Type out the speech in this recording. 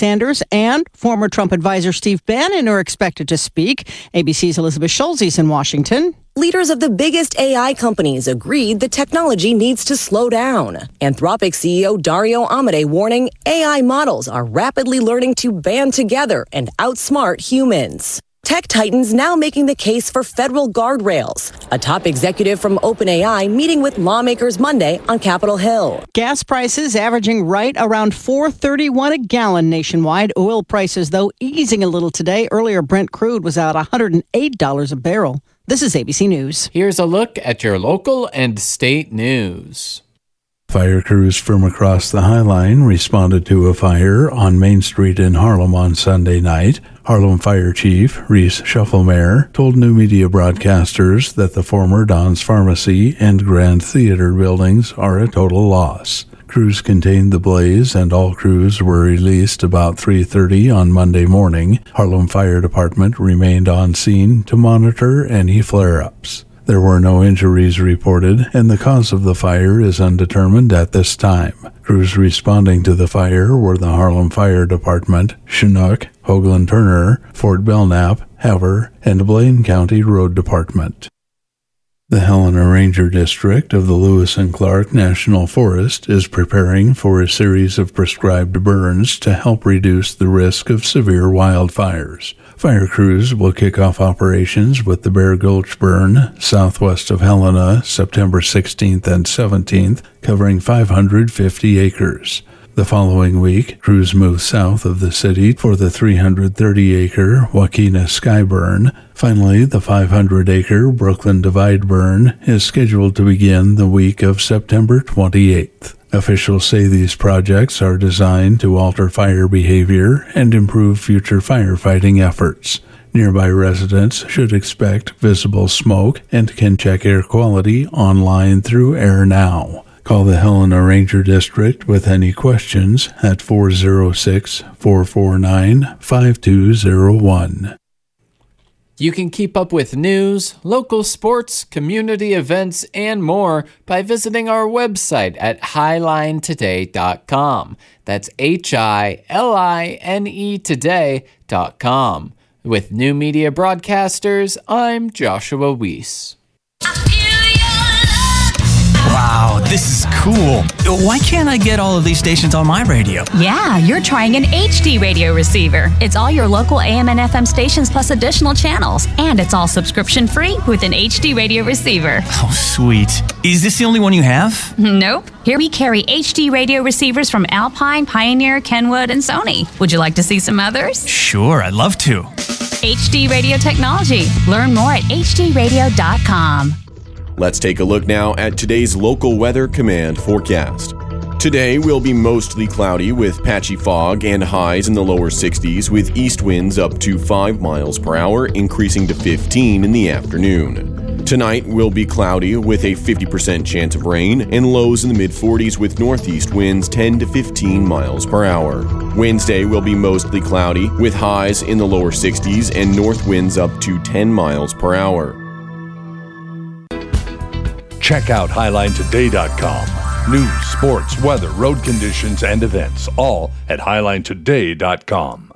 Sanders and former Trump advisor Steve Bannon are expected to speak. ABC's Elizabeth Schulze is in Washington. Leaders of the biggest AI companies agreed the technology needs to slow down. Anthropic CEO Dario Amodei warning AI models are rapidly learning to band together and outsmart humans. Tech titans now making the case for federal guardrails. A top executive from OpenAI meeting with lawmakers Monday on Capitol Hill. Gas prices averaging right around $4.31 a gallon nationwide. Oil prices, though, easing a little today. Earlier, Brent crude was at $108 a barrel. This is ABC News. Here's a look at your local and state news. Fire crews from across the High Line responded to a fire on Main Street in Harlem on Sunday night. Harlem Fire Chief Reese Shufflemeyer told new media broadcasters that the former Don's Pharmacy and Grand Theater buildings are a total loss. Crews contained the blaze, and all crews were released about 3:30 on Monday morning. Harlem Fire Department remained on scene to monitor any flare-ups. There were no injuries reported, and the cause of the fire is undetermined at this time. Crews responding to the fire were the Harlem Fire Department, Chinook, Hoagland Turner, Fort Belknap, Havre, and Blaine County Road Department. The Helena Ranger District of the Lewis and Clark National Forest is preparing for a series of prescribed burns to help reduce the risk of severe wildfires. Fire crews will kick off operations with the Bear Gulch Burn, southwest of Helena, September 16th and 17th, covering 550 acres. The following week, crews move south of the city for the 330-acre Wakena Sky Burn. Finally, the 500-acre Brooklyn Divide Burn is scheduled to begin the week of September 28th. Officials say these projects are designed to alter fire behavior and improve future firefighting efforts. Nearby residents should expect visible smoke and can check air quality online through AirNow. Call the Helena Ranger District with any questions at 406-449-5201. You can keep up with news, local sports, community events, and more by visiting our website at highlinetoday.com. That's HILINE today.com. With New Media Broadcasters, I'm Joshua Weiss. Wow, this is cool. Why can't I get all of these stations on my radio? Yeah, you're trying an HD radio receiver. It's all your local AM and FM stations plus additional channels. And it's all subscription free with an HD radio receiver. Oh, sweet. Is this the only one you have? Nope. Here we carry HD radio receivers from Alpine, Pioneer, Kenwood, and Sony. Would you like to see some others? Sure, I'd love to. HD Radio Technology. Learn more at hdradio.com. Let's take a look now at today's local weather command forecast. Today will be mostly cloudy with patchy fog and highs in the lower 60s with east winds up to 5 miles per hour, increasing to 15 in the afternoon. Tonight will be cloudy with a 50% chance of rain and lows in the mid-40s with northeast winds 10 to 15 miles per hour. Wednesday will be mostly cloudy with highs in the lower 60s and north winds up to 10 miles per hour. Check out HighlineToday.com. News, sports, weather, road conditions, and events, all at HighlineToday.com.